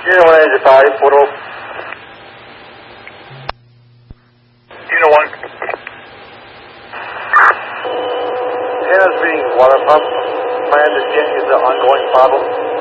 Unit 1 engine 5, photo. Unit 1. Hannah's reading water pump. My understanding is an ongoing problem.